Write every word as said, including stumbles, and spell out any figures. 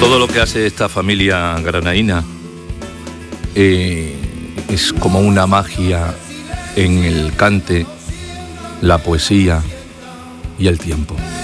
Todo lo que hace esta familia granaína eh, es como una magia en el cante, la poesía y el tiempo.